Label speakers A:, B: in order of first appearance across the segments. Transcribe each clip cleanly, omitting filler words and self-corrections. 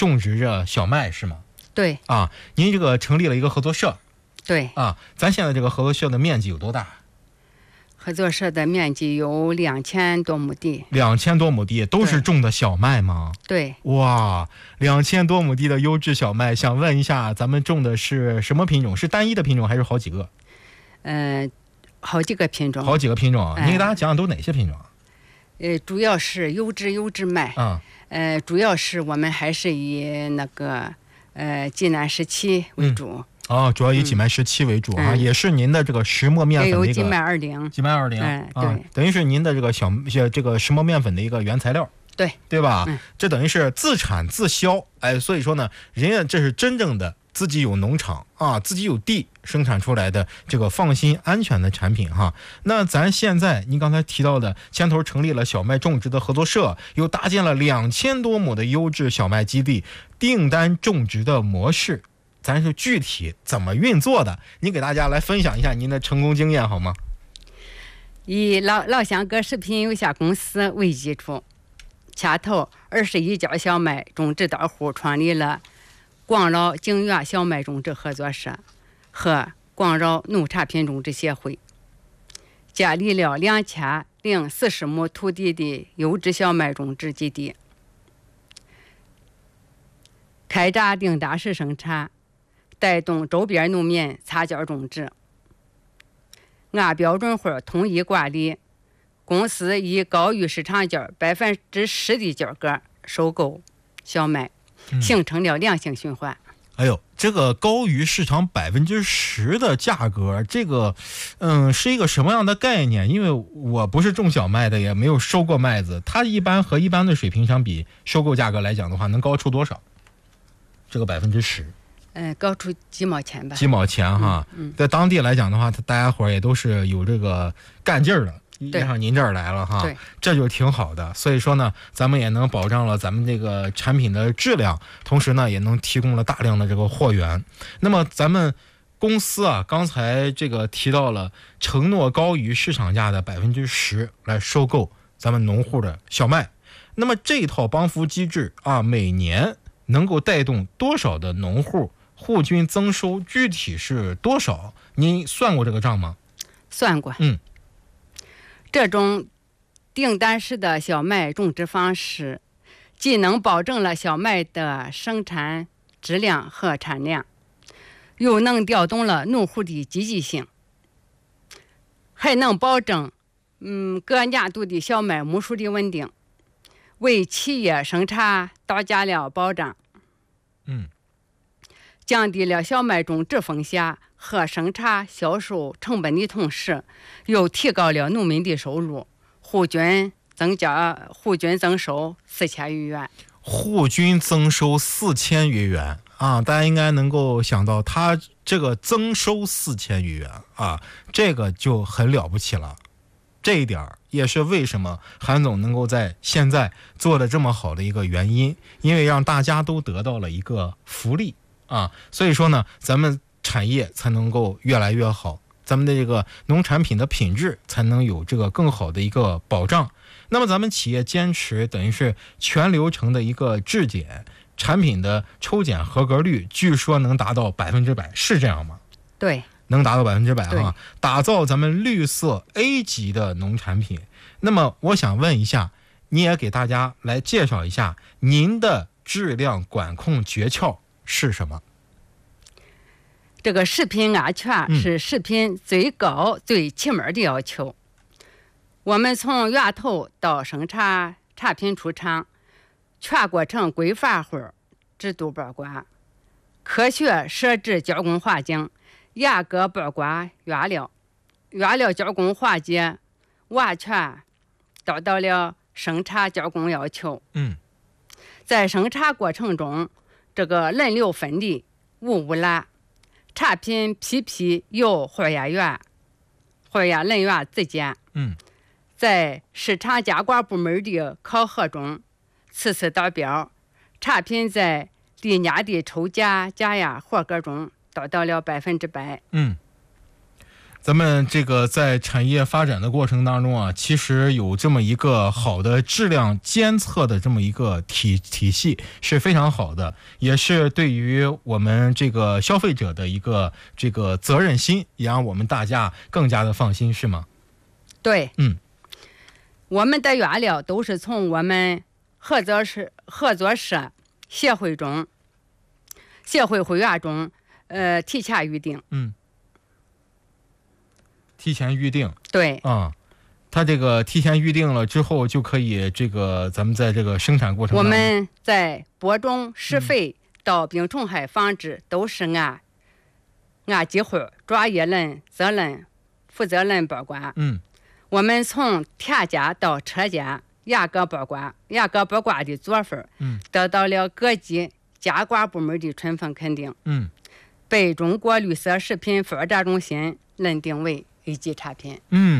A: 种植着小麦是吗？
B: 对
A: 啊，您这个成立了一个合作社。
B: 对
A: 啊，咱现在这个合作社的面积有多大？
B: 合作社的面积有2000多亩地。
A: 2000多亩地都是种的小麦吗？
B: 对。
A: 哇，2000多亩地的优质小麦，想问一下，咱们种的是什么品种？是单一的品种还是好几个？
B: 好几个品种。
A: 好几个品种，您给大家讲讲都哪些品种？
B: 主要是优质麦。主要是我们还是以那个济南17为主。主要以济南17为主啊，也是您的这个石磨面粉的一个。 有济麦20。
A: 济麦20。
B: 对，
A: 等于是您的这个这个石磨面粉的一个原材料。对吧？这等于是自产自销。所以说呢，人家这是真正的自己有农场啊，自己有地生产出来的这个放心安全的产品哈。那咱现在您刚才提到的，牵头成立了小麦种植的合作社，又搭建了2000多亩的优质小麦基地，订单种植的模式，咱是具体怎么运作的？您给大家来分享一下您的成功经验好吗？
B: 以老乡哥食品有限公司为基础，牵头21家小麦种植大户创立了广饶景源小麦种植合作社和广饶农产品种植协会，建立了2040亩土地的优质小麦种植基地，开展订单式生产，带动周边农民参加种植，按标准化统一管理。公司以高于市场价10%的价格收购小麦，形成了良性循环。
A: 这个高于市场10%的价格，这个是一个什么样的概念？因为我不是种小麦的，也没有收过麦子，它一般和一般的水平相比，收购价格来讲的话，能高出多少？这个10%。
B: 高出几毛钱吧。
A: 几毛钱哈。在当地来讲的话，大家伙也都是有这个干劲儿的。上您这儿来了哈，这就挺好的。所以说呢，咱们也能保障了咱们这个产品的质量，同时呢，也能提供了大量的这个货源。那么咱们公司啊，刚才这个提到了承诺高于市场价的10%来收购咱们农户的小麦。那么这套帮扶机制啊，每年能够带动多少的农户户均增收？具体是多少？您算过这个账吗？
B: 算过。这种订单式的小麦种植方式，既能保证了小麦的生产质量和产量，又能调动了农户的积极性，还能保证各年度的小麦亩数的稳定，为企业生产打下了保障。降低了小麦种植风险和生产销售成本的同时，又提高了农民的收入，户均增收4000余元。
A: 户均增收4000余元啊！大家应该能够想到，他这个增收4000余元啊，这个就很了不起了。这一点也是为什么韩总能够在现在做的这么好的一个原因，因为让大家都得到了一个福利。所以说呢，咱们产业才能够越来越好，咱们的这个农产品的品质才能有这个更好的一个保障。那么咱们企业坚持等于是全流程的一个质检，产品的抽检合格率据说能达到100%，是这样吗？
B: 对，
A: 能达到100%啊！打造咱们绿色 A 级的农产品。那么我想问一下，你也给大家来介绍一下您的质量管控诀窍是什么？
B: 这个食品安全是食品最高最起码的要求。我们从源头到生产产品出厂，全过程规范化制度把关，科学设置加工环境，严格把关原料加工环节完全达到了生产加工要求。在生产过程中，这个人流分离无污染，产品批批由化验人员自检。在市场监管部门的考核中次次达标，产品在历年的抽检检验合格中达到了100%。
A: 咱们这个在产业发展的过程当中啊，其实有这么一个好的质量监测的这么一个体系是非常好的，也是对于我们这个消费者的一个这个责任心，也让我们大家更加的放心，是吗？
B: 对，我们的原料都是从我们合作社协会会员中提前预定。
A: 提前预定。
B: 对。
A: 他这个提前预定了之后，就可以这个咱们在这个生产过程当中，
B: 我们在播种、施肥到病虫害防治都是按计划、专业人、负责人保管。我们从田间到车间严格把关的作风，得到了各级监管部门的充分肯定。被中国绿色食品发展中心认定为 A 级产品。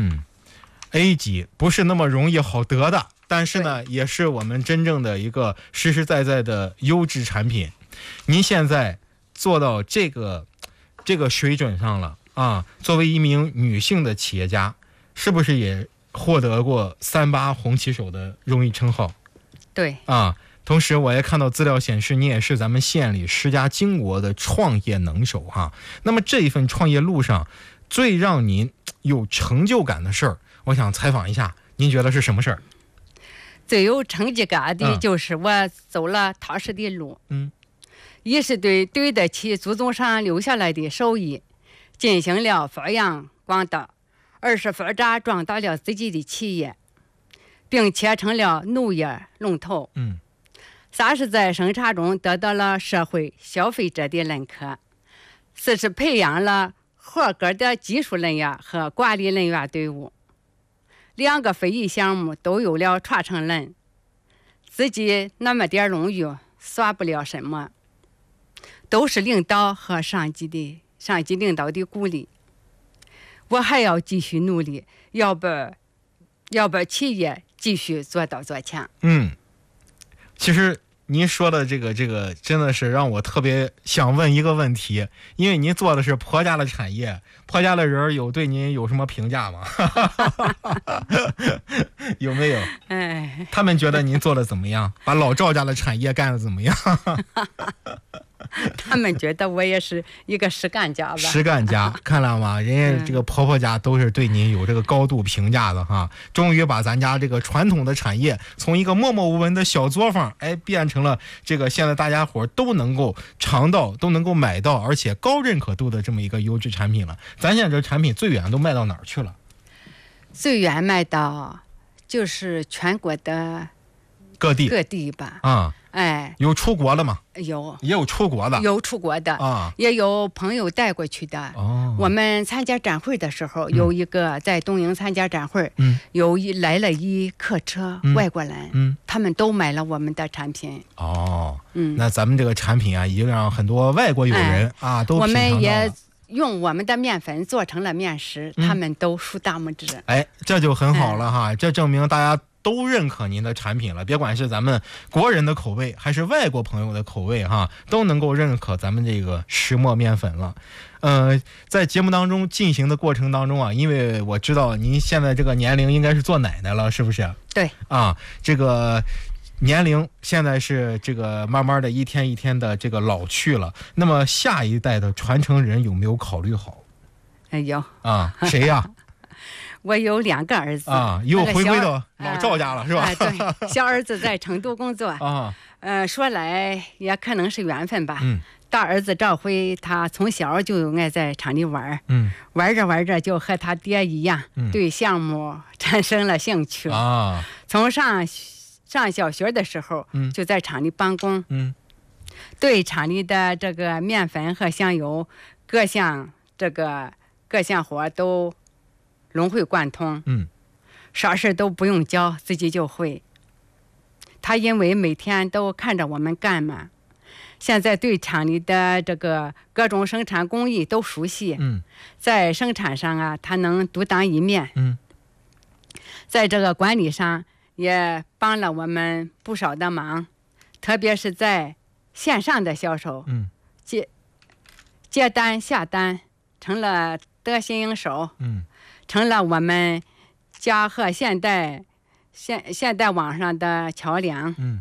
A: A 级不是那么容易好得的，但是呢，也是我们真正的一个实实在在的优质产品。您现在做到这个水准上了啊，作为一名女性的企业家，是不是也获得过38红旗手的荣誉称号？
B: 对
A: 啊。同时我也看到资料显示，你也是咱们县里10家经国的创业能手哈。那么这一份创业路上最让您有成就感的事儿，我想采访一下，您觉得是什么事儿？
B: 最有成就感的就是我走了踏实的路。一是对得起祖宗上留下来的手艺进行了发扬光大，二是发展壮大了自己的企业，并且成了农业龙头。三是在生产中得到了社会消费者的认可，四是培养了合格的技术人员和管理人员队伍，2个非遗项目都有了传承人，自己那么点荣誉算不了什么，都是领导和上级领导的鼓励。我还要继续努力，要把企业继续做到做强。
A: 其实您说的这个真的是让我特别想问一个问题，因为您做的是婆家的产业，婆家的人对您有什么评价吗？有没有？他们觉得您做的怎么样？把老赵家的产业干得怎么样？
B: 他们觉得我也是一个实干家吧。
A: 实干家，看了吗？人家这个婆婆家都是对您有这个高度评价的哈。终于把咱家这个传统的产业从一个默默无闻的小作坊，变成了这个现在大家伙都能够尝到、都能够买到，而且高认可度的这么一个优质产品了。咱现在这产品最远都卖到哪儿去了？
B: 最远卖到就是全国的
A: 各
B: 地吧。
A: 有出国的吗？也有出国的，也有朋友带过去的。我们参加展会的时候，有一个在东营参加展会，来了一客车外国人，他们都买了我们的产品。那咱们这个产品啊，已经让很多外国友人都
B: 我们也用我们的面粉做成了面食，他们都竖大拇指。
A: 这就很好了哈，这证明大家都认可您的产品了，别管是咱们国人的口味还是外国朋友的口味哈，都能够认可咱们这个石磨面粉了。在节目当中进行的过程当中啊，因为我知道您现在这个年龄应该是做奶奶了，是不是？
B: 对
A: 这个年龄现在是这个慢慢的一天一天的这个老去了，那么下一代的传承人有没有考虑好？
B: 有
A: 谁呀？
B: 我有2个儿子
A: 又回归到老赵家了，是吧？
B: 对，小儿子在成都工作说来也可能是缘分吧。大儿子赵辉，他从小就爱在厂里玩，玩着就和他爹一样，对项目产生了兴趣从上小学的时候就在厂里办公，对厂里的这个面粉和香油各项活都融会贯通，啥事都不用教，自己就会。他因为每天都看着我们干嘛，现在对厂里的这个各种生产工艺都熟悉，在生产上他能独当一面，在这个管理上也帮了我们不少的忙，特别是在线上的销售，接单下单成了得心应手，
A: 嗯
B: 成了我们家和现代网上的桥梁，
A: 嗯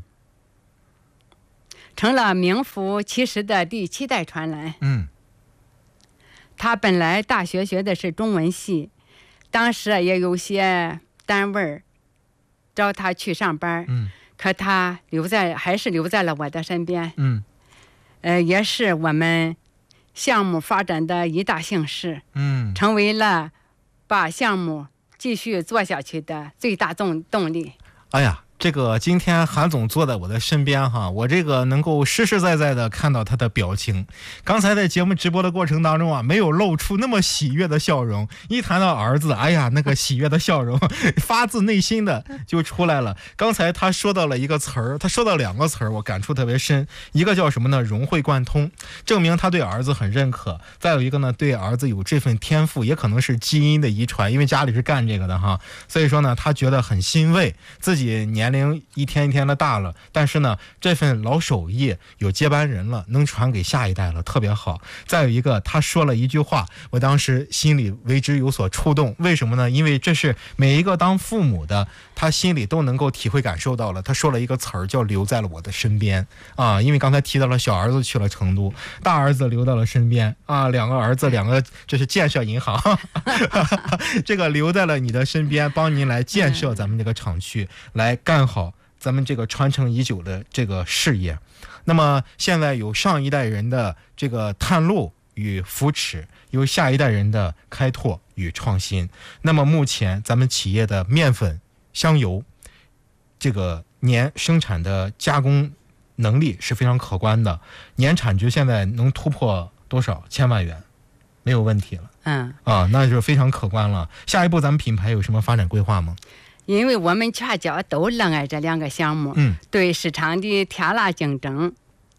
B: 成了名副其实的第7代传人。
A: 嗯
B: 他本来大学学的是中文系，当时也有些单位找他去上班，可他还是留在了我的身边。也是我们项目发展的一大幸事，成为了把项目继续做下去的最大动力。
A: 哎呀，这个今天韩总坐在我的身边哈，我这个能够实实在在的看到他的表情。刚才在节目直播的过程当中啊，没有露出那么喜悦的笑容，一谈到儿子，哎呀，那个喜悦的笑容发自内心的就出来了。刚才他说到了一个词儿，他说到2个词儿，我感触特别深。一个叫什么呢？融会贯通，证明他对儿子很认可。再有一个呢，对儿子有这份天赋，也可能是基因的遗传，因为家里是干这个的哈，所以说呢，他觉得很欣慰，自己年龄一天一天的大了，但是呢，这份老手艺有接班人了，能传给下一代了，特别好。再有一个，他说了一句话，我当时心里为之有所触动。为什么呢？因为这是每一个当父母的，他心里都能够体会感受到了。他说了一个词儿，叫留在了我的身边啊。因为刚才提到了小儿子去了成都，大儿子留到了身边啊，两个儿子，这是建设银行这个留在了你的身边，帮您来建设咱们这个厂区，来干好咱们这个传承已久的这个事业。那么现在有上一代人的这个探路与扶持，有下一代人的开拓与创新。那么目前咱们企业的面粉、香油这个年生产的加工能力是非常可观的，年产值现在能突破多少千万元，没有问题了。那就非常可观了。下一步咱们品牌有什么发展规划吗？
B: 因为我们全家都热爱这2个项目，对市场的天辣竞争，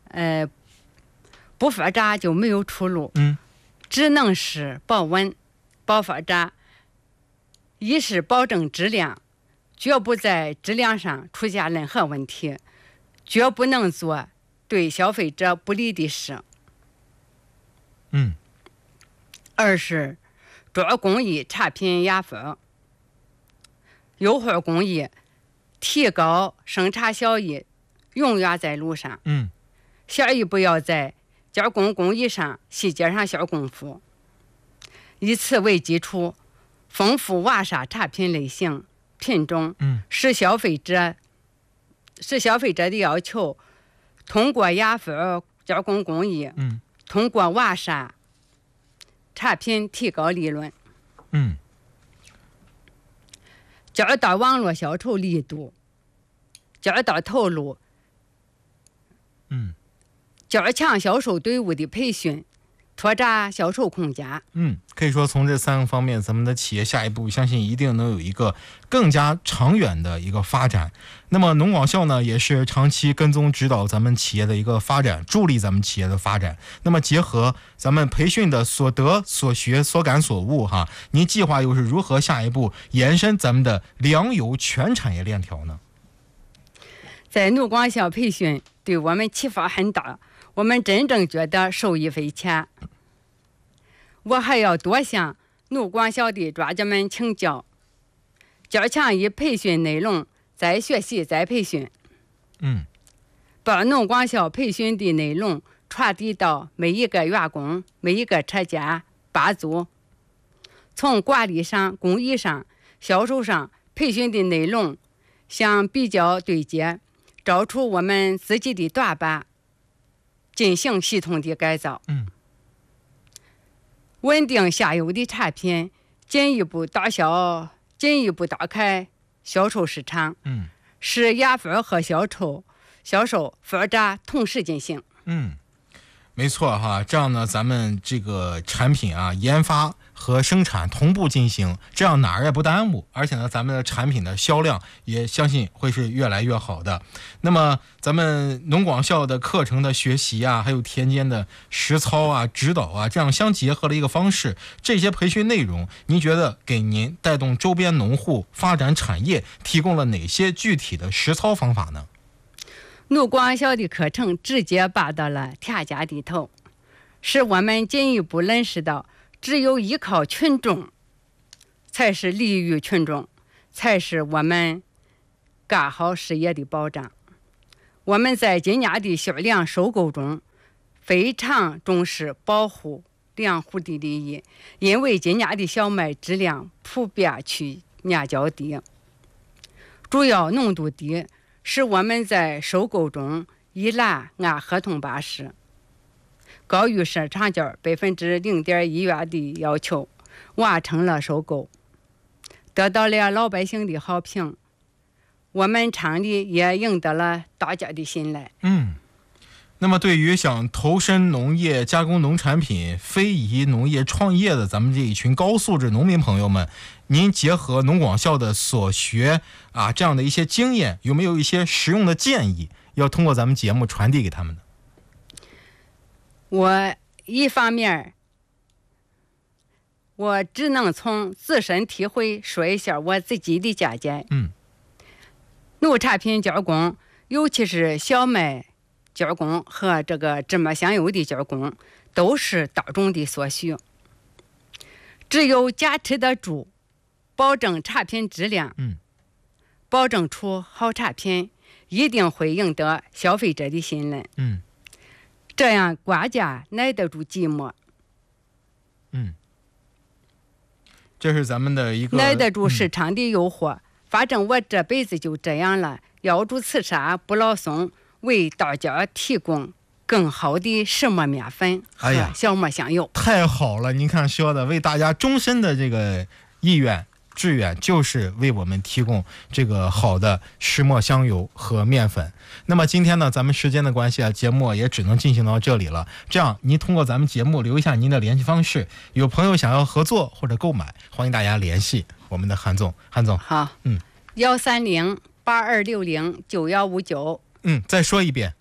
B: 不发展就没有出路，只能是保稳、保发展。一是保证质量，绝不在质量上出现任何问题，绝不能做对消费者不利的事。二是做工艺产品研发，优化工艺，提高生产效益，永远在路上。下一步要在加工工艺上、细节上下功夫，以此为基础，丰富完善产品类型、品种，使消费者的要求通过研发加工工艺，通过完善产品提高利润。加大网络销售力度，加大投入，加强销售队伍的培训，拓展销售空间。
A: 可以说从这3个方面，咱们的企业下一步相信一定能有一个更加长远的一个发展。那么农广校呢，也是长期跟踪指导咱们企业的一个发展，助力咱们企业的发展。那么结合咱们培训的所得所学所感所悟哈，您计划又是如何下一步延伸咱们的粮油全产业链条呢？
B: 在农广校培训对我们启发很大，我们真正觉得受益匪浅。我还要多向农广校的专家们请教，加强以培训内容再学习再培训，把农广校培训的内容传递到每一个员工、每一个车间、班组，从管理上、工艺上、销售上培训的内容相比较对接，找出我们自己的短板，进行系统的改造，稳定下游的产品，进一步打开销售市场，使研发和销售发展同时进行。
A: 没错哈，这样呢，咱们这个产品啊，研发和生产同步进行，这样哪儿也不耽误，而且呢，咱们的产品的销量也相信会是越来越好的。那么，咱们农广校的课程的学习啊，还有田间的实操啊、指导啊，这样相结合的一个方式，这些培训内容，您觉得给您带动周边农户发展产业提供了哪些具体的实操方法呢？
B: 农广校的课程直接拔到了田间地头，使我们进一步认识到只有依靠群众，才是利于群众，才是我们干好事业的保障。我们在今年的销粮收购中非常重视保护粮户的利益，因为今年的小麦质量普遍趋年较低，主要浓度低，使我们在收购中依然按合同办事，高于市场价0.1元的要求，完成了收购，得到了老百姓的好评。我们厂里也赢得了大家的信赖。
A: 那么对于想投身农业、加工农产品、非遗农业创业的咱们这一群高素质农民朋友们，您结合农广校的所学这样的一些经验，有没有一些实用的建议要通过咱们节目传递给他们呢？
B: 我一方面我只能从自身体会说一下我自己的见解。农产品加工，尤其是小麦加工和这个芝麻香油的加工，都是大众的所需。只有坚持得住，保证产品质量，保证出好产品，一定会赢得消费者的信任。这样关键耐得住寂寞。
A: 这是咱们的一个
B: 耐得住市场的诱惑。反正我这辈子就这样了，要住慈山不老松，为大家提供更好的石磨面粉和小磨香油。
A: 太好了，您看说的，为大家终身的这个意愿志愿，就是为我们提供这个好的石磨香油和面粉。那么今天呢，咱们时间的关系节目也只能进行到这里了。这样，您通过咱们节目留下您的联系方式，有朋友想要合作或者购买，欢迎大家联系我们的韩总。韩总，
B: 好，130-8260-9159。
A: 再说一遍。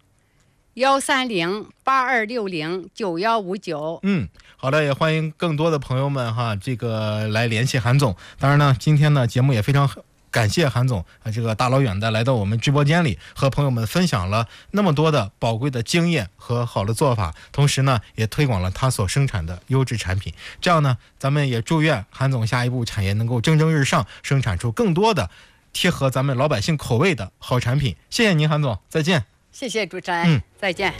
B: 130-8260-9159。
A: 好的，也欢迎更多的朋友们这个来联系韩总。当然呢，今天呢节目也非常感谢韩总这个大老远的来到我们直播间里，和朋友们分享了那么多的宝贵的经验和好的做法，同时呢也推广了他所生产的优质产品。这样呢，咱们也祝愿韩总下一步产业能够蒸蒸日上，生产出更多的贴合咱们老百姓口味的好产品。谢谢您，韩总，再见。
B: 谢谢主持人，再见。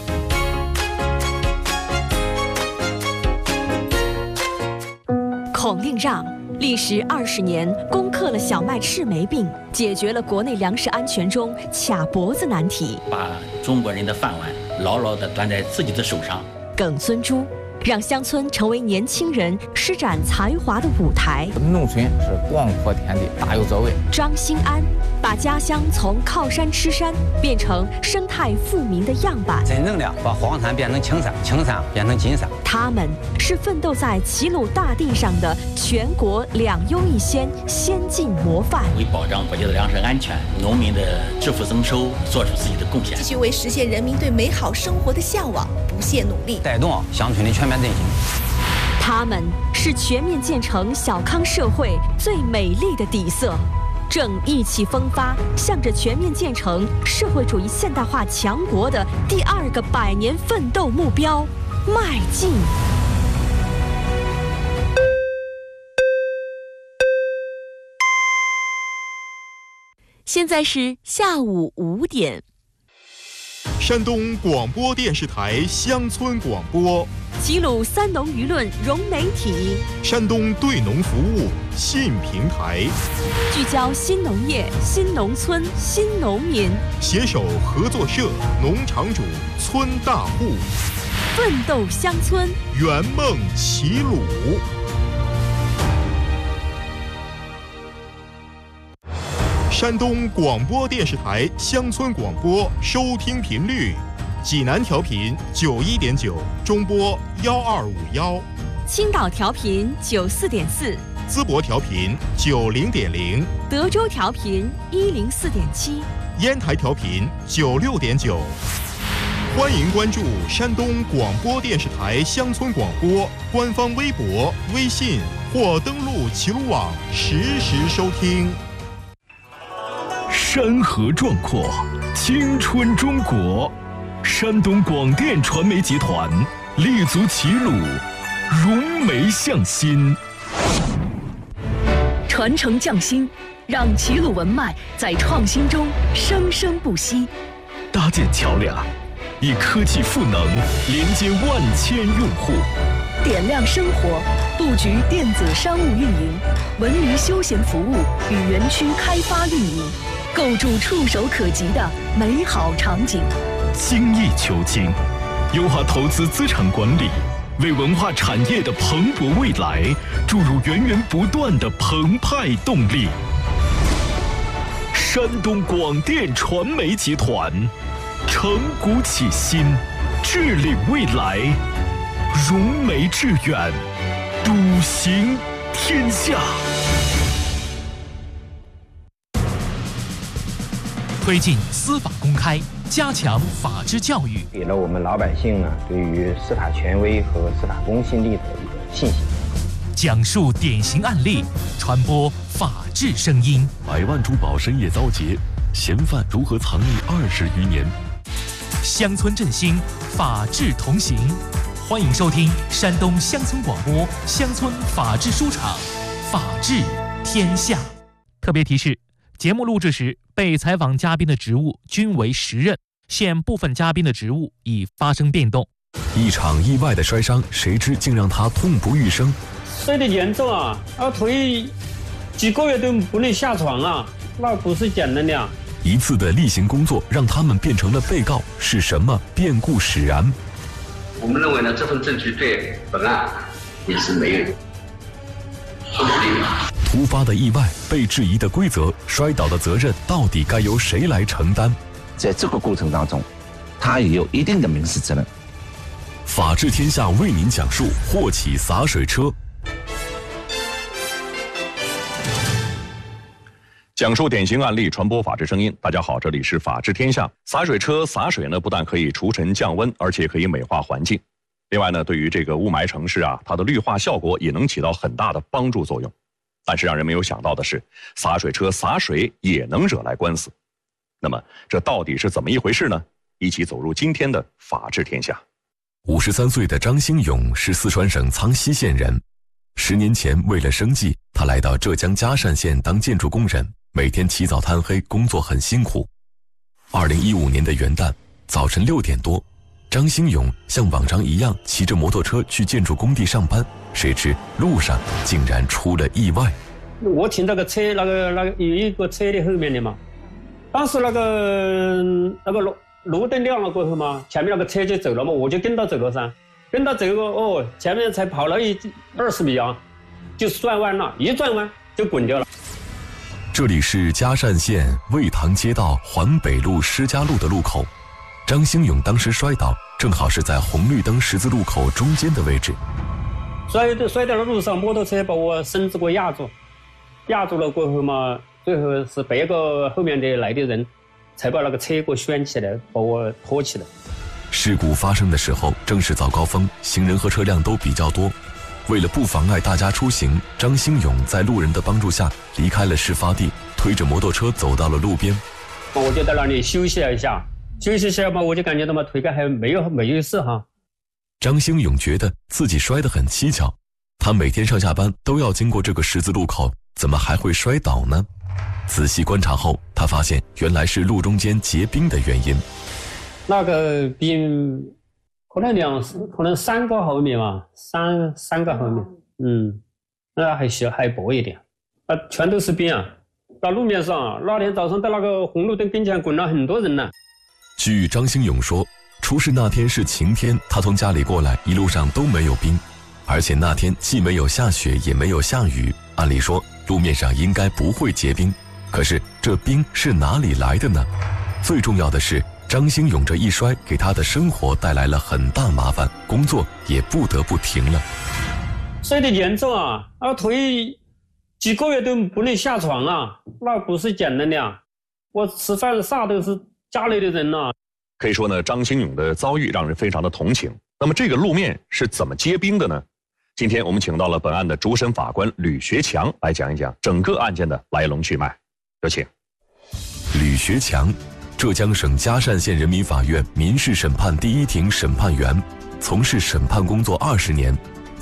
C: 孔令让历时20年，攻克了小麦赤霉病，解决了国内粮食安全中卡脖子难题，
D: 把中国人的饭碗牢牢地端在自己的手上。
C: 耿孙洙让乡村成为年轻人施展才华的舞台。
E: 农村是广阔天地，大有作为。
C: 张兴安把家乡从靠山吃山变成生态富民的样板，
E: 真正的把黄山变成青山，青山变成金山。
C: 他们是奋斗在齐鲁大地上的全国2优1先先进模范，
D: 为保障国家的粮食安全、农民的致富增收做出自己的贡献，
F: 继续为实现人民对美好生活的向往不懈努力，
E: 带动乡村的全面振兴。
C: 他们是全面建成小康社会最美丽的底色，正意气风发，向着全面建成社会主义现代化强国的第2个100年奋斗目标迈进。现在是下午5点。
G: 山东广播电视台乡村广播，
C: 齐鲁3农舆论融媒体，
G: 山东对农服务新平台，
C: 聚焦新农业、新农村、新农民，
G: 携手合作社、农场主、村大户，
C: 奋斗乡村，
G: 圆梦齐鲁。山东广播电视台乡村广播收听频率：济南调频91.9，中波12511；
C: 青岛调频94.4，
G: 淄博调频90.0，
C: 德州调频104.7，
G: 烟台调频96.9。欢迎关注山东广播电视台乡村广播官方微博、微信，或登录齐鲁网实时收听。
H: 山河壮阔，青春中国。山东广电传媒集团立足齐鲁， 融煤向心，
C: 传承匠心，让齐鲁文脉在创新中生生不息。
H: 搭建桥梁，以科技赋能连接万千用户。
C: 点亮生活，布局电子商务运营、文娱休闲服务与园区开发运营，构筑触手可及的美好场景。
H: 精益求精，优化投资资产管理，为文化产业的蓬勃未来注入源源不断的澎湃动力。山东广电传媒集团，承股启新，致领未来，融煤致远，笃行天下。
I: 推进司法公开，加强法治教育，
E: 给了我们老百姓呢对于司法权威和司法公信力的一个信心。
I: 讲述典型案例，传播法治声音。
H: 100万珠宝深夜遭劫，嫌犯如何藏匿20余年？
I: 乡村振兴，法治同行。欢迎收听山东乡村广播乡村法治书场，法治天下。特别提示：节目录制时，被采访嘉宾的职务均为实任，现部分嘉宾的职务已发生变动。
H: 一场意外的摔伤，谁知竟让他痛不欲生。
J: 摔得严重啊！腿几个月都不能下床啊，那不是简单的呀。
H: 一次的例行工作让他们变成了被告，是什么变故使然？
K: 我们认为呢，这份证据对本案也是没有不能利用。
H: 突发的意外，被质疑的规则，摔倒的责任到底该由谁来承担？
L: 在这个过程当中，他也有一定的民事责任。
H: 法治天下为您讲述霍启洒水车。
M: 讲述典型案例，传播法治声音。大家好，这里是法治天下。洒水车洒水呢，不但可以除尘降温，而且可以美化环境。另外呢，对于这个雾霾城市啊，它的绿化效果也能起到很大的帮助作用。但是让人没有想到的是，洒水车洒水也能惹来官司。那么这到底是怎么一回事呢？一起走入今天的法治天下。
H: 53岁的张兴勇是四川省苍溪县人。10年前，为了生计，他来到浙江嘉善县当建筑工人，每天起早贪黑，工作很辛苦。2015年的元旦早晨6点多，张兴勇像往常一样骑着摩托车去建筑工地上班，谁知路上竟然出了意外。
J: 我停这个车，那个有一个车的后面的嘛，当时那个路灯亮了过后嘛，前面那个车就走了嘛，我就跟他走了噻，跟他走过前面才跑了20米啊，就转弯了，一转弯就滚掉了。
H: 这里是嘉善县渭塘街道环北路施家路的路口，张兴勇当时摔倒，正好是在红绿灯十字路口中间的位置。
J: 摔到了路上，摩托车把我身子给压住了过后嘛，最后是别个后面的来的人才把那个车给旋起来，把我拖起来。
H: 事故发生的时候正是早高峰，行人和车辆都比较多。为了不妨碍大家出行，张兴勇在路人的帮助下离开了事发地，推着摩托车走到了路边。
J: 我就在那里休息了一下嘛，我就感觉到嘛腿干还没有事哈。
H: 张兴勇觉得自己摔得很蹊跷，他每天上下班都要经过这个十字路口，怎么还会摔倒呢？仔细观察后，他发现原来是路中间结冰的原因。
J: 那个冰可能3个毫米嘛，3个毫米，那还小还薄一点，全都是冰啊！到路面上，那天早上在那个红绿灯跟前滚了很多人呢。
H: 据张兴勇说，出事那天是晴天，他从家里过来，一路上都没有冰，而且那天既没有下雪，也没有下雨，按理说路面上应该不会结冰。可是这冰是哪里来的呢？最重要的是，张兴勇这一摔给他的生活带来了很大麻烦，工作也不得不停了。
J: 摔得严重啊！腿几个月都不能下床啊，那不是简单的呀。我吃饭啥都是家里的人啊。
M: 可以说呢，张兴勇的遭遇让人非常的同情。那么这个路面是怎么结冰的呢？今天我们请到了本案的主审法官吕学强来讲一讲整个案件的来龙去脉。有请。
H: 吕学强，浙江省嘉善县人民法院民事审判第1庭审判员，从事审判工作20年，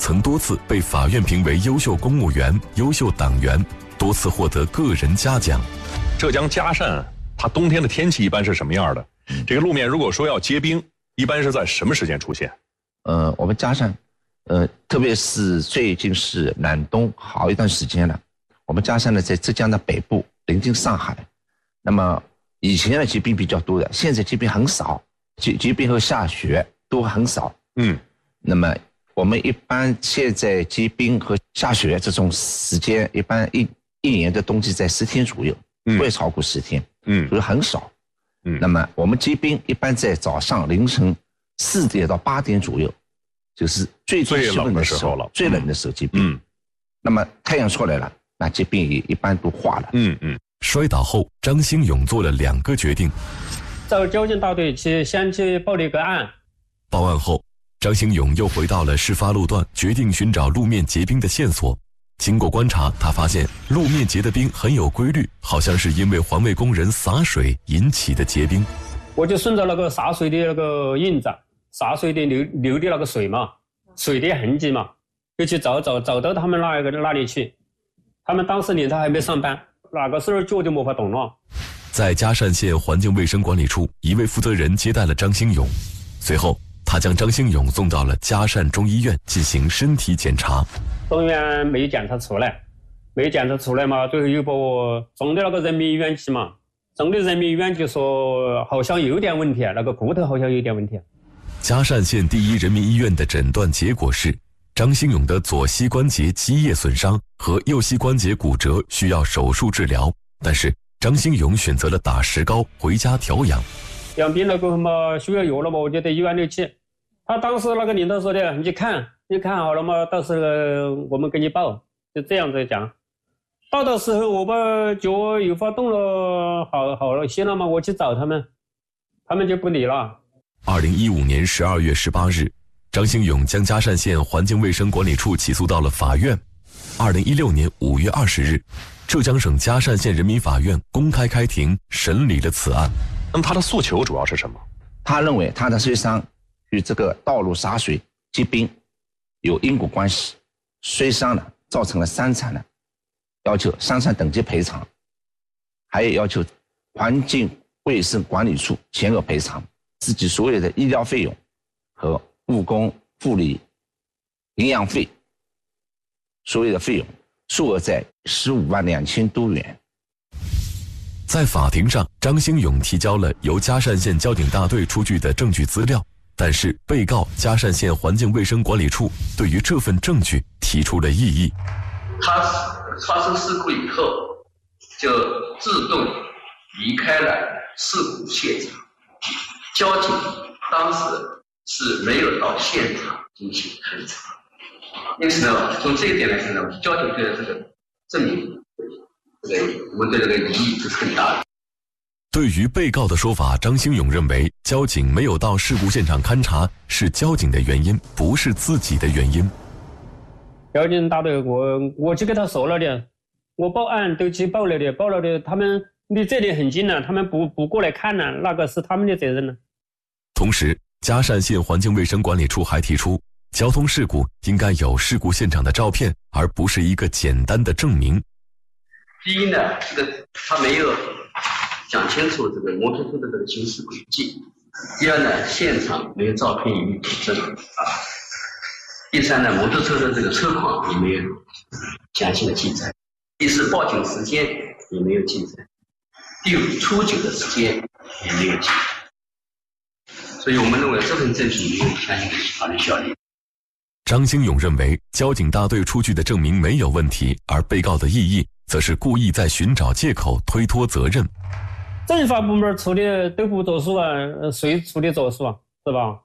H: 曾多次被法院评为优秀公务员、优秀党员，多次获得个人嘉奖。
M: 浙江嘉善，它冬天的天气一般是什么样的？这个路面如果说要结冰，一般是在什么时间出现？
L: 我们嘉善，特别是最近是暖冬好一段时间了。我们嘉善呢，在浙江的北部，临近上海。那么以前的结冰比较多的，现在结冰很少，结冰和下雪都很少。那么我们一般现在结冰和下雪这种时间，一般一年的冬季在10天左右，不会超过10天，所以很少。那么我们结冰一般在早上凌晨4点到8点左右，就是最冷的时候了，最冷的时候结冰。那么太阳出来了，那结冰也一般都化了。
H: 摔倒后，张兴勇做了2个决定：
J: 找交警大队先去报了一个案。
H: 报案后，张兴勇又回到了事发路段，决定寻找路面结冰的线索。经过观察，他发现路面结的冰很有规律，好像是因为环卫工人洒水引起的结冰。
J: 我就顺着那个洒水的那个印子，洒水的流的那个水嘛，水的痕迹嘛，就去找到他们那里去。他们当时领他还没上班，那个时候脚就没法动了。
H: 在嘉善县环境卫生管理处，一位负责人接待了张兴勇，随后他将张兴勇送到了嘉善中医院进行身体检查。
J: 中医院没有检查出来嘛，最后又把我送到那个人民医院去嘛。送到人民医院就说好像有点问题，那个骨头好像有点问题。
H: 嘉善县第一人民医院的诊断结果是，张兴勇的左膝关节肌液损伤和右膝关节骨折，需要手术治疗。但是张兴勇选择了打石膏回家调养。
J: 养病了过后嘛，需要药了嘛，我就到医院里去。他当时那个领导说的，你看好了嘛，到时候我们给你报，就这样子讲。到时候我把脚有法动了，好了些了嘛，我去找他们，他们就不理了。
H: 2015年12月18日，张兴勇将嘉善县环境卫生管理处起诉到了法院。2016年5月20日，浙江省嘉善县人民法院公开开庭审理了此案。
M: 那么他的诉求主要是什么？
L: 他认为他的摔伤与这个道路洒水结冰有因果关系，摔伤了造成了伤残了，要求伤残等级赔偿，还有要求环境卫生管理处全额赔偿自己所有的医疗费用和误工护理营养费所有的费用，数额在15万2千多元。
H: 在法庭上，张兴勇提交了由嘉善县交警大队出具的证据资料，但是被告嘉善县环境卫生管理处对于这份证据提出了异议。
K: 他发生事故以后就自动离开了事故现场，交警当时是没有到现场进行勘查，因此呢，从这一点来看呢，交警对这个证明我们对这个疑义是很大的。
H: 对于被告的说法，张兴勇认为交警没有到事故现场勘查是交警的原因，不是自己的原因。
J: 交警大队我就跟他说了的，我报案都去报了的，他们离这里很近了，他们不过来看呢，那个是他们的责任呢。
H: 同时，嘉善县环境卫生管理处还提出，交通事故应该有事故现场的照片，而不是一个简单的证明。
K: 第一呢，这个他没有讲清楚这个摩托车的这个行驶轨迹；第二呢，现场没有照片予以佐证啊；第三呢，摩托车的这个车况也没有详细的记载；第四，报警时间也没有记载；第五，出警的时间也没有记载。所以我们认为这份证据没有相应的法律效力。
H: 张兴勇认为交警大队出具的证明没有问题，而被告的异议则是故意在寻找借口推脱责任。
J: 政法部门处理都不作数啊，谁处理作数啊？是吧？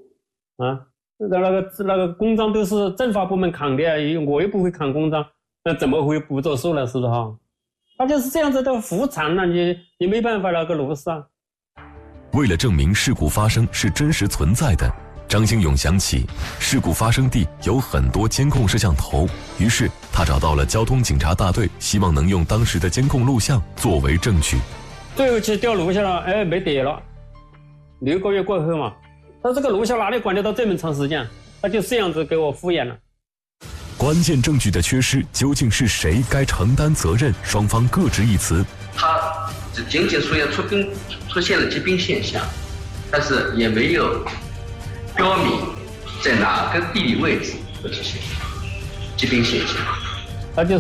J: 那个公章都是政法部门扛的，我又不会扛公章，那怎么会不作数了？是不是哈？他就是这样子的胡缠了，你没办法那个螺丝啊。
H: 为了证明事故发生是真实存在的，张兴勇想起事故发生地有很多监控摄像头，于是他找到了交通警察大队，希望能用当时的监控录像作为证据。
J: 最后去调录像了，没得了。6个月过后嘛，他这个录像哪里管得到这么长时间？他就这样子给我敷衍了。
H: 关键证据的缺失，究竟是谁该承担责任？双方各执一词。
K: 他只仅仅说出现了疾病现象，但是也没有标明在哪个地理位置会出现疾病现象。
J: 他就是，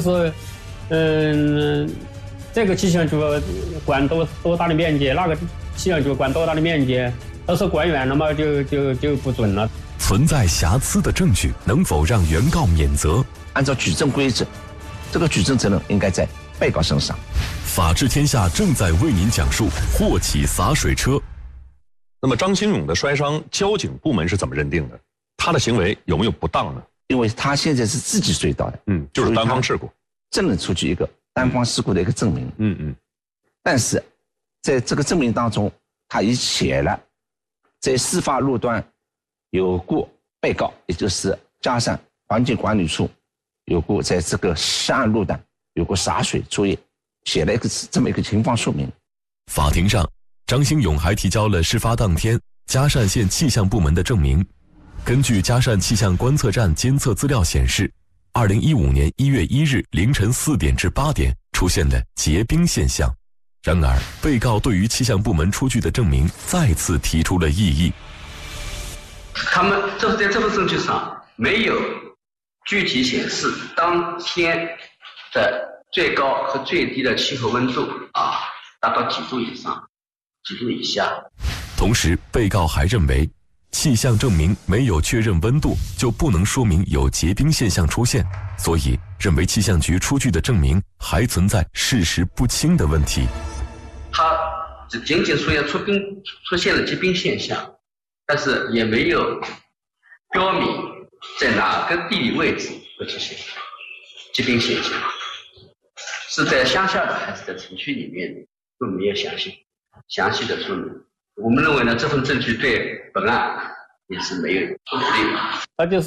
J: 这个气象局管多大的面积，那个气象局管多大的面积，要是管远了嘛，就不准了。
H: 存在瑕疵的证据能否让原告免责？
L: 按照举证规则，这个举证责任应该在被告身上。
H: 法治天下正在为您讲述霍启洒水车。
M: 那么张兴勇的摔伤，交警部门是怎么认定的？他的行为有没有不当呢？
L: 因为他现在是自己摔倒的，
M: 就是单方事故，
L: 证人出具一个单方事故的一个证明，但是在这个证明当中，他已写了在事发路段有过被告，也就是嘉善环境管理处有过在这个上岸路段有过洒水作业，写了这么一个情况说明。
H: 法庭上，张兴勇还提交了事发当天嘉善县气象部门的证明。根据嘉善气象观测站监测资料显示，2015年1月1日凌晨4点至8点出现了结冰现象。然而，被告对于气象部门出具的证明再次提出了异议。
K: 他们就是在这份证据上没有具体显示当天的最高和最低的气候温度达到几度以上、几度以下。
H: 同时，被告还认为，气象证明没有确认温度，就不能说明有结冰现象出现，所以认为气象局出具的证明还存在事实不清的问题。
K: 他只仅仅说出现了疾病现象，但是也没有标明在哪个地理位置会出现疾病现象，是在乡下的还是在城区里面都没有详细的说明。我们认为呢，这份证据对本案也是没有不利的。
J: 他就是，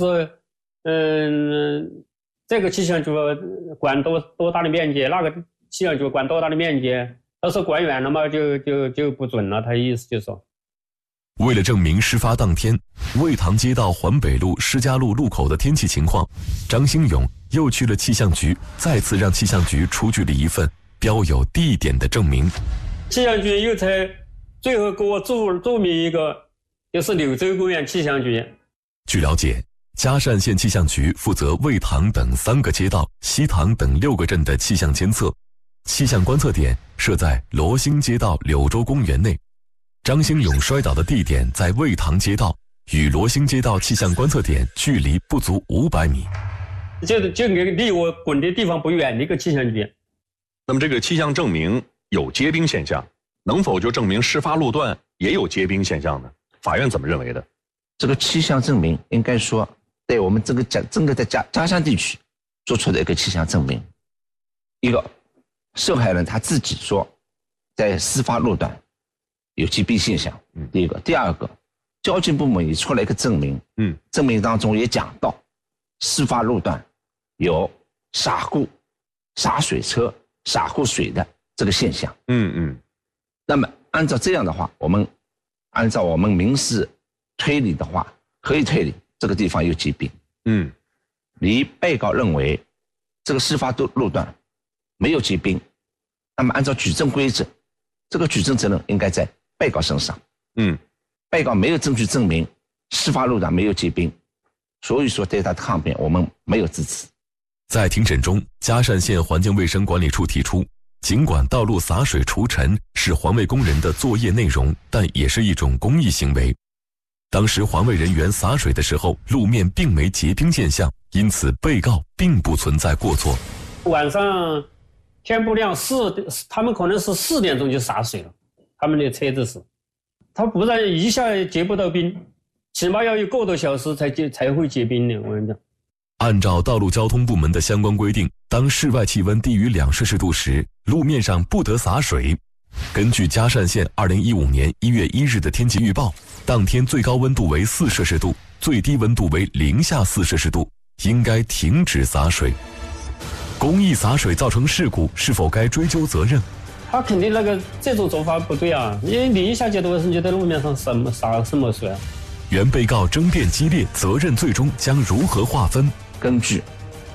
J: 这个气象局管多大的面积，那个气象局管多大的面积，要是管远了嘛，就不准了。他意思就是说，
H: 为了证明事发当天魏塘街道环北路施家路路口的天气情况，张兴勇又去了气象局，再次让气象局出具了一份标有地点的证明。
J: 气象局又才最后给我注明一个，就是柳州公园气象局。
H: 据了解，嘉善县气象局负责魏塘等3个街道、西塘等6个镇的气象监测，气象观测点设在罗兴街道柳州公园内。张兴勇摔倒的地点在魏塘街道，与罗兴街道气象观测点距离不足500米，
J: 就离我滚的地方不远的一个气象局。
M: 那么这个气象证明有结冰现象，能否就证明事发路段也有结冰现象呢？法院怎么认为的？
L: 这个气象证明应该说对我们整个在嘉善地区做出的一个气象证明。一个，受害人他自己说在事发路段有结冰现象，第一个。第二个，交警部门也出了一个证明，证明当中也讲到事发路段有洒水车洒过水的这个现象。那么按照这样的话，按照我们民事推理的话，可以推理这个地方有结冰。离被告认为这个事发路段没有结冰，那么按照举证规则，这个举证责任应该在被告身上。被告没有证据证明事发路段没有结冰，所以说对他的抗辩我们没有支持。
H: 在庭审中，嘉善县环境卫生管理处提出，尽管道路洒水除尘是环卫工人的作业内容，但也是一种公益行为。当时环卫人员洒水的时候，路面并没结冰现象，因此被告并不存在过错。
J: 晚上天不亮他们可能是4点钟就洒水了，他们的车子是，他不然一下结不到冰，起码要有个多小时才会结冰的。我跟你讲，
H: 按照道路交通部门的相关规定，当室外气温低于2摄氏度时，路面上不得洒水。根据嘉善县2015年1月1日的天气预报，当天最高温度为4摄氏度，最低温度为零下4摄氏度，应该停止洒水。公益洒水造成事故，是否该追究责任？
J: 他肯定这种做法不对啊！因为零下几度的时候，你在路面上洒什么水啊？
H: 原被告争辩激烈，责任最终将如何划分？
L: 根据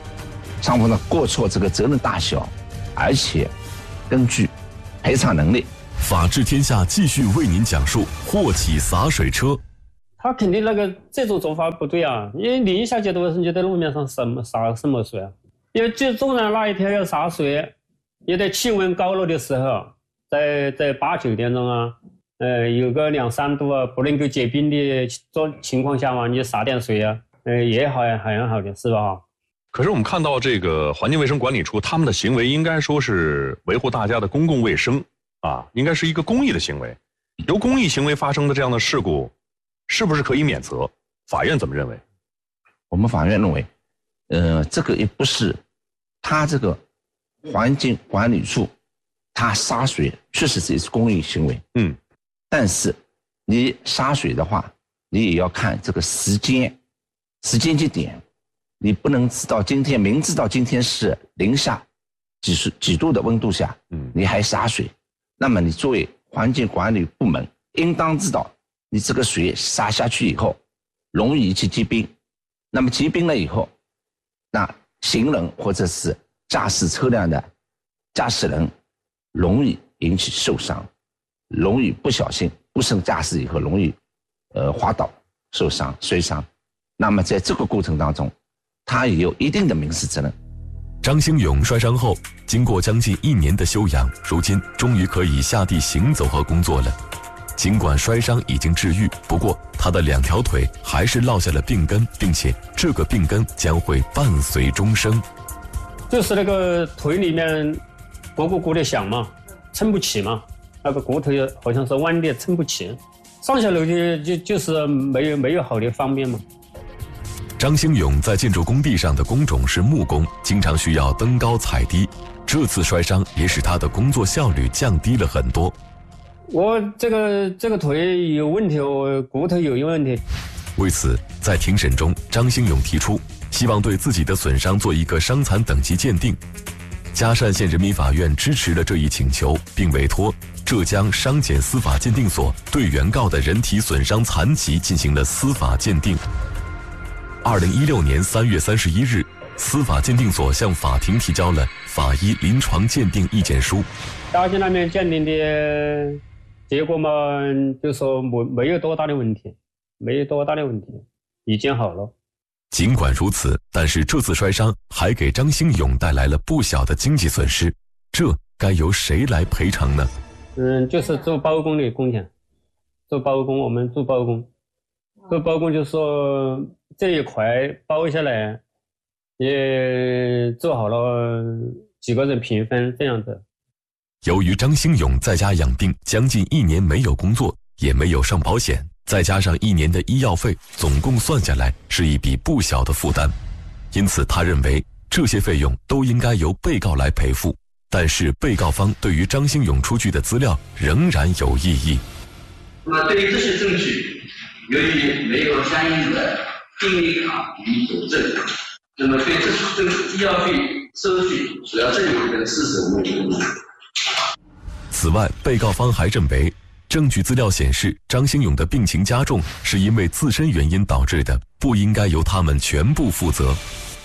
L: 双方呢过错这个责任大小，而且根据赔偿能力。
H: 法治天下继续为您讲述祸起洒水车。
J: 他肯定这种做法不对啊！因为淋下去的时候，你在路面上洒什么水啊？因为就纵然那一天要洒水，也得气温高了的时候，在8、9点钟啊，有个2、3度啊，不能够结冰的情况下嘛，你洒点水啊，也好的，是吧？
M: 可是我们看到这个环境卫生管理处，他们的行为应该说是维护大家的公共卫生啊，应该是一个公益的行为。由公益行为发生的这样的事故，是不是可以免责？法院怎么认为？
L: 我们法院认为，这个也不是他这个环境管理处，他洒水确实是一次公益行为，但是你洒水的话，你也要看这个时间节点，你不能明知道今天是零下几度的温度下，你还洒水，那么你作为环境管理部门，应当知道你这个水洒下去以后，容易引起结冰，那么结冰了以后，那行人或者是驾驶车辆的驾驶人容易引起受伤，容易不小心不慎驾驶以后容易滑倒受伤摔伤，那么在这个过程当中，他也有一定的民事责任。
H: 张兴勇摔伤后，经过将近1年的休养，如今终于可以下地行走和工作了。尽管摔伤已经治愈，不过他的2条腿还是落下了病根，并且这个病根将会伴随终生。
J: 就是那个腿里面鼓的响嘛，撑不起嘛，那个骨头好像是弯的，撑不起，上下楼就是没有好的方便嘛。
H: 张兴勇在建筑工地上的工种是木工，经常需要登高踩低，这次摔伤也使他的工作效率降低了很多。
J: 我这个腿有问题，我骨头有问题。
H: 为此，在庭审中，张兴勇提出希望对自己的损伤做一个伤残等级鉴定。嘉善县人民法院支持了这一请求，并委托浙江伤检司法鉴定所对原告的人体损伤残疾进行了司法鉴定。2016年3月31日，司法鉴定所向法庭提交了法医临床鉴定意见书。
J: 嘉靖那边鉴定的结果嘛，就说没有多大的问题，已经好了。
H: 尽管如此，但是这次摔伤还给张兴勇带来了不小的经济损失，这该由谁来赔偿呢？
J: 就是做包工的工钱，我们做包工就说这一块包下来也做好了几个人平分这样子。
H: 由于张兴勇在家养病将近1年没有工作，也没有上保险，再加上1年的医药费，总共算下来是一笔不小的负担。因此他认为这些费用都应该由被告来赔付，但是被告方对于张兴勇出具的资料仍然有异议。
K: 那么对于这些证据，由于没有相应的病历卡予以佐证，那么对这医药费收据主要证明这个事实无疑。
H: 此外，被告方还认为证据资料显示张兴勇的病情加重是因为自身原因导致的，不应该由他们全部负责。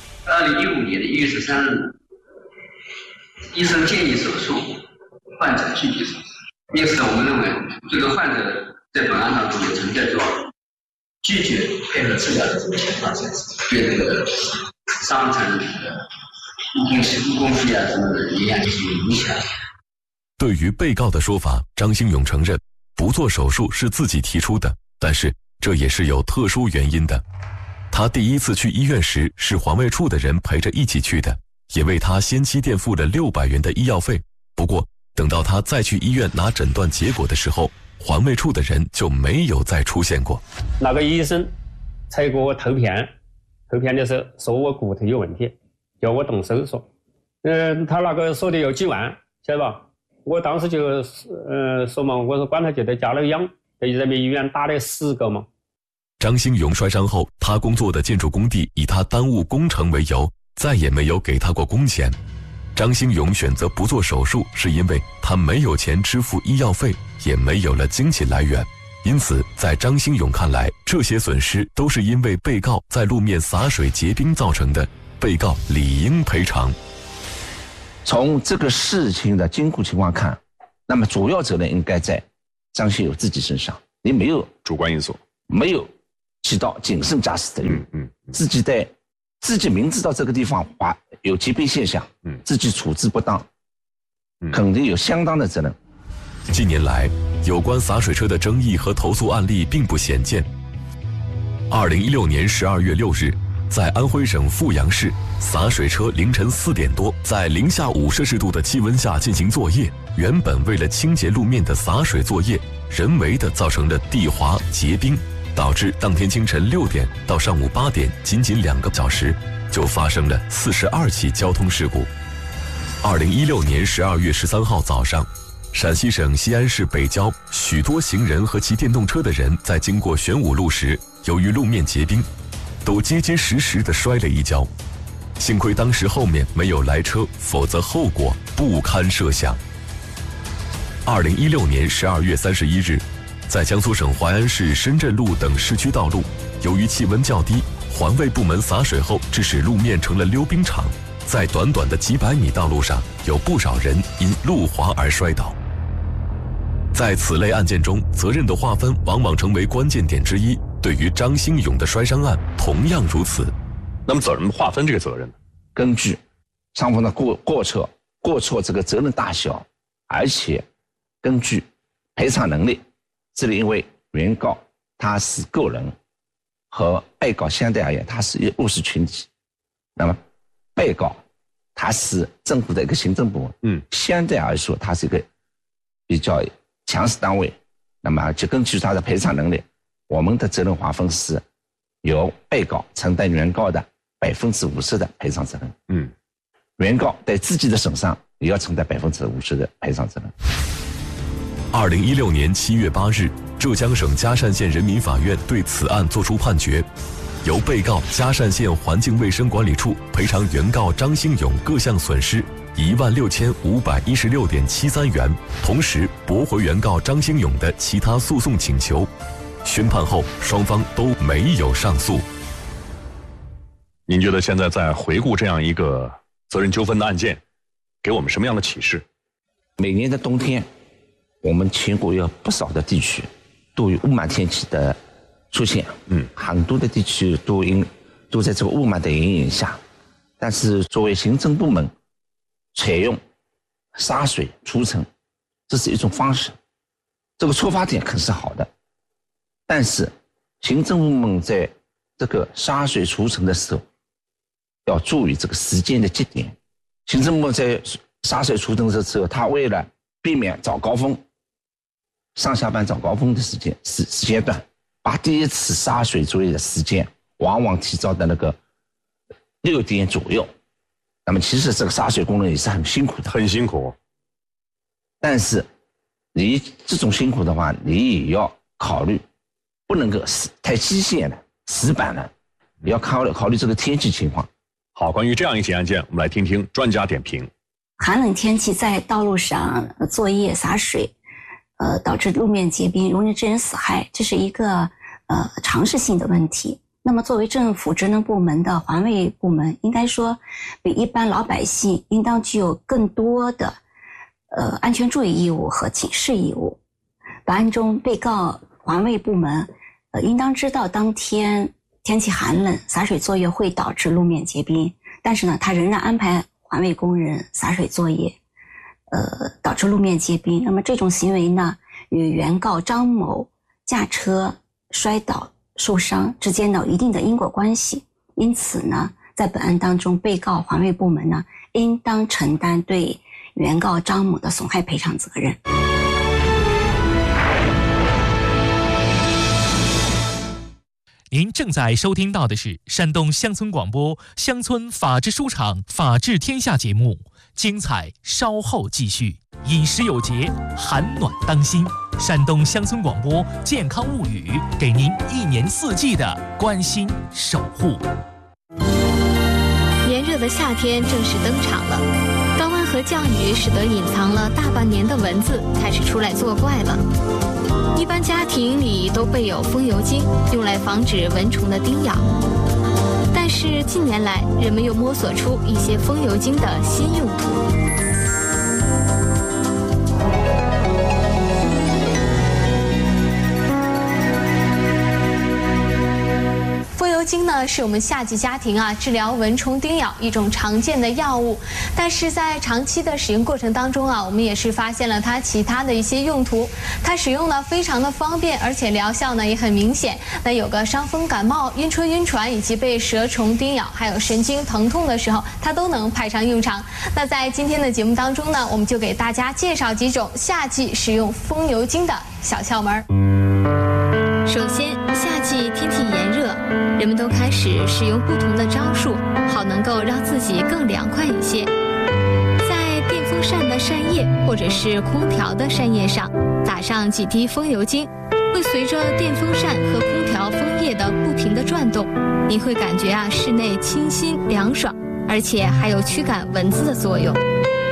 K: 2015年1月13日，医生建议手术，患者拒绝手术。因此我们认为这个患者在本案当中也存在着拒绝配合治疗的这种情况，对这个伤残的误工费啊什么的也有影响。
H: 对于被告的说法，张兴勇承认不做手术是自己提出的，但是这也是有特殊原因的。他第1次去医院时是环卫处的人陪着一起去的，也为他先期垫付了600元的医药费。不过等到他再去医院拿诊断结果的时候，环卫处的人就没有再出现过。
J: 那个医生才给我投片的时候说我骨头有问题，叫我动手术。他那个说的有几万，晓得吧？我当时就说嘛，我说管他就在家里养，在人民医院打了10个嘛。
H: 张兴勇摔伤后，他工作的建筑工地以他耽误工程为由，再也没有给他过工钱。张兴勇选择不做手术，是因为他没有钱支付医药费，也没有了经济来源。因此，在张兴勇看来，这些损失都是因为被告在路面洒水结冰造成的， 被告理应赔偿。
L: 从这个事情的经过情况看，那么主要责任应该在张新友自己身上，你没有
M: 主观因素，
L: 没有起到谨慎驾驶的用，自己明知道这个地方有疾病现象，自己处置不当，肯定有相当的责任。
H: 近年来，有关洒水车的争议和投诉案例并不鲜见。2016年12月6日，在安徽省阜阳市，洒水车凌晨4点多，在零下5摄氏度的气温下进行作业。原本为了清洁路面的洒水作业，人为的造成了地滑结冰，导致当天清晨6点到上午8点，仅2个小时就发生了42起交通事故。2016年12月13号早上，陕西省西安市北郊，许多行人和骑电动车的人在经过玄武路时，由于路面结冰，都结结实实地摔了一跤。幸亏当时后面没有来车，否则后果不堪设想。2016年12月31日，在江苏省淮安市深圳路等市区道路，由于气温较低，环卫部门洒水后，致使路面成了溜冰场。在短短的几百米道路上，有不少人因路滑而摔倒。在此类案件中，责任的划分往往成为关键点之一。对于张兴勇的摔伤案同样如此。
M: 那么怎么划分这个责任呢？
L: 根据双方的过错这个责任大小，而且根据赔偿能力。这里因为原告他是个人，和被告相对而言他是弱势群体，那么被告他是政府的一个行政部门，相对而说他是一个比较强势单位，那么就根据他的赔偿能力，我们的责任划分是由被告承担原告的50%的赔偿责任，原告在自己的损伤也要承担50%的赔偿责任。
H: 2016年7月8日，浙江省嘉善县人民法院对此案作出判决，由被告嘉善县环境卫生管理处赔偿原告张兴勇各项损失16516.73元，同时驳回原告张兴勇的其他诉讼请求。宣判后，双方都没有上诉。
M: 您觉得现在在回顾这样一个责任纠纷的案件，给我们什么样的启示？
L: 每年的冬天，我们全国有不少的地区都有雾霾天气的出现，很多的地区都在这个雾霾的阴影下，但是作为行政部门采用洒水除尘，这是一种方式，这个出发点可是好的，但是行政部门在这个洒水除尘的时候要注意这个时间的节点。行政部门在洒水除尘的时候，他为了避免早高峰上下班早高峰的时间段，把第一次洒水作业的时间往往提早的那个6点左右。那么其实这个洒水工人也是很辛苦的，
M: 很辛苦。
L: 但是你这种辛苦的话，你也要考虑，不能够太机械了、死板了，也要考虑这个天气情况。
M: 好，关于这样一起案件，我们来听听专家点评。
N: 寒冷天气在道路上作业洒水，导致路面结冰，容易致人死害，这是一个常识性的问题。那么作为政府职能部门的环卫部门，应该说比一般老百姓应当具有更多的安全注意义务和警示义务。本案中被告环卫部门应当知道当天天气寒冷，洒水作业会导致路面结冰，但是呢他仍然安排环卫工人洒水作业，导致路面结冰。那么这种行为呢，与原告张某驾车摔倒受伤之间有一定的因果关系。因此呢，在本案当中，被告环卫部门呢，应当承担对原告张某的损害赔偿责任。
I: 您正在收听到的是山东乡村广播乡村法制书场法治天下节目，精彩稍后继续。饮食有节，寒暖当心。山东乡村广播健康物语，给您1年4季的关心守护。
O: 炎热的夏天正式登场了，高温和降雨使得隐藏了大半年的蚊子开始出来作怪了。一般家庭里都备有风油精，用来防止蚊虫的叮咬。但但是近年来，人们又摸索出一些风油精的新用途。风油精呢，是我们夏季家庭治疗蚊虫叮咬一种常见的药物，但是在长期的使用过程当中我们也是发现了它其他的一些用途。它使用呢非常的方便，而且疗效呢也很明显。那有个伤风感冒、晕车晕船以及被蛇虫叮咬，还有神经疼痛的时候，它都能派上用场。那在今天的节目当中呢，我们就给大家介绍几种夏季使用风油精的小窍门。首先，夏季天气炎热，人们都开始使用不同的招数，好能够让自己更凉快一些。在电风扇的扇叶或者是空调的扇叶上打上几滴风油精，会随着电风扇和空调风叶的不停的转动，你会感觉室内清新凉爽，而且还有驱赶蚊子的作用。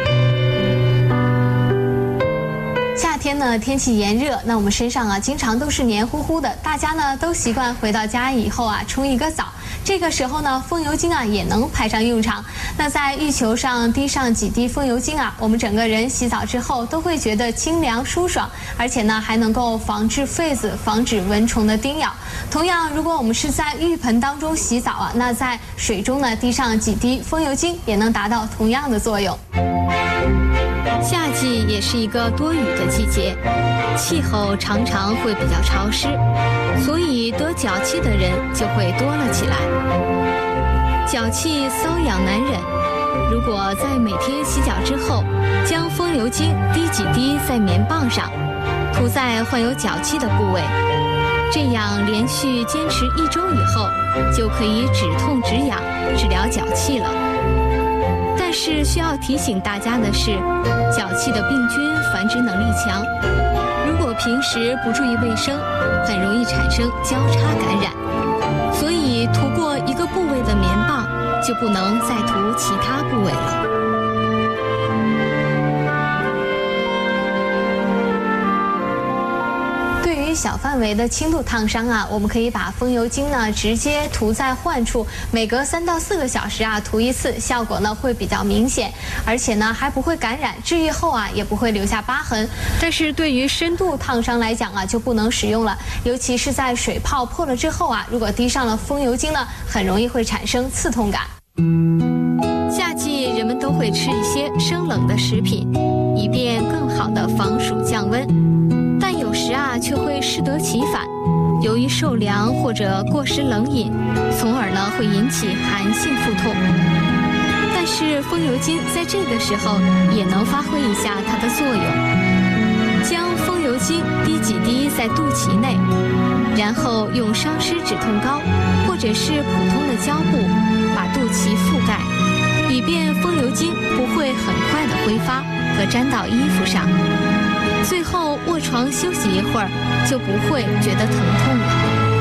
O: 夏天呢，天气炎热，那我们身上经常都是黏糊糊的，大家呢都习惯回到家以后冲一个澡。这个时候呢，风油精也能派上用场。那在浴球上滴上几滴风油精我们整个人洗澡之后都会觉得清凉舒爽，而且呢还能够防治痱子，防止蚊虫的叮咬。同样，如果我们是在浴盆当中洗澡那在水中呢滴上几滴风油精，也能达到同样的作用。夏季也是一个多雨的季节，气候常常会比较潮湿，所以得脚气的人就会多了起来。脚气瘙痒难忍，如果在每天洗脚之后，将风油精滴几滴在棉棒上，涂在患有脚气的部位，这样连续坚持1周以后，就可以止痛止痒，治疗脚气了。但是需要提醒大家的是，脚气的病菌繁殖能力强，如果平时不注意卫生，很容易产生交叉感染。所以涂过一个部位的棉棒，就不能再涂其他部位了。对于小范围的轻度烫伤我们可以把风油精呢直接涂在患处，每隔3到4个小时涂一次，效果呢会比较明显，而且呢还不会感染，治愈后也不会留下疤痕。但是对于深度烫伤来讲就不能使用了，尤其是在水泡破了之后如果滴上了风油精呢，很容易会产生刺痛感。夏季人们都会吃一些生冷的食品，以便更好的防暑降温。但有时却会适得其反，由于受凉或者过食冷饮，从而呢会引起寒性腹痛。但是风油精在这个时候也能发挥一下它的作用，将风油精滴几滴在肚脐内，然后用伤湿止痛膏或者是普通的胶布把肚脐覆盖，以便风油精不会很快的挥发和沾到衣服上。最后卧床休息一会儿，就不会觉得疼痛了。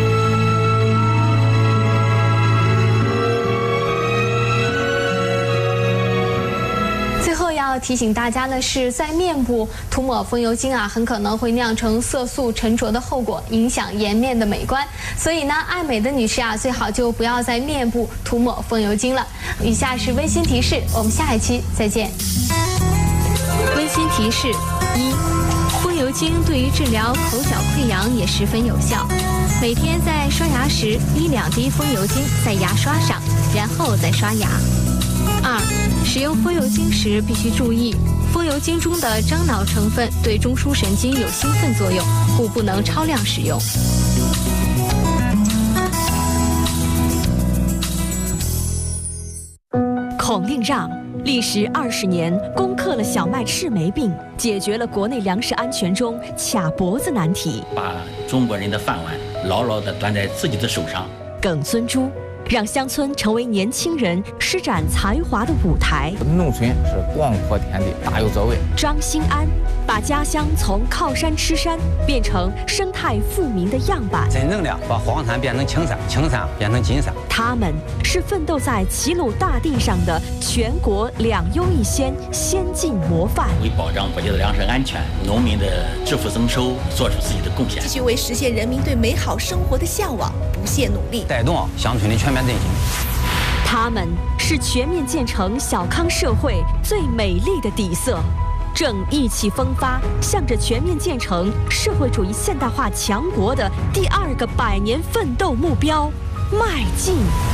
O: 最后要提醒大家的是，在面部涂抹风油精很可能会酿成色素沉着的后果，影响颜面的美观。所以呢，爱美的女士最好就不要在面部涂抹风油精了。以下是温馨提示，我们下一期再见。温馨提示：1、风油精对于治疗口角溃疡也十分有效。每天在刷牙时滴2滴风油精在牙刷上，然后再刷牙。2、使用风油精时必须注意，风油精中的樟脑成分对中枢神经有兴奋作用，故不能超量使用。
C: 孔令让历时20年，攻克了小麦赤霉病，解决了国内粮食安全中卡脖子难题，
D: 把中国人的饭碗牢牢地攥在自己的手上。
C: 耿孙洙让乡村成为年轻人施展才华的舞台。
P: 农村是广阔天地，大有作为。
C: 张兴安把家乡从靠山吃山变成生态富民的样板，
P: 真正的把黄山变成青山，青山变成金山。
C: 他们是奋斗在齐鲁大地上的全国2优1先先进模范，
D: 为保障国家的粮食安全、农民的致富增收做出自己的贡献，
F: 继续为实现人民对美好生活的向往不懈努力，
P: 带动乡村的全面振兴。
C: 他们是全面建成小康社会最美丽的底色，正意气风发，向着全面建成社会主义现代化强国的第2个100年奋斗目标迈进。